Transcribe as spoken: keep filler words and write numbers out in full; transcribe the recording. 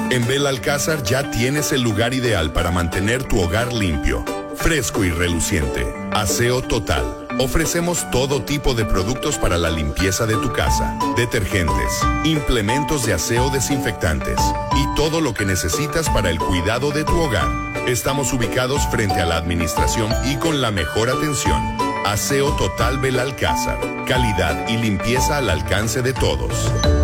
En Belalcázar ya tienes el lugar ideal para mantener tu hogar limpio, fresco y reluciente. Aseo Total. Ofrecemos todo tipo de productos para la limpieza de tu casa, detergentes, implementos de aseo desinfectantes y todo lo que necesitas para el cuidado de tu hogar. Estamos ubicados frente a la administración y con la mejor atención. Aseo Total Belalcázar. Calidad y limpieza al alcance de todos.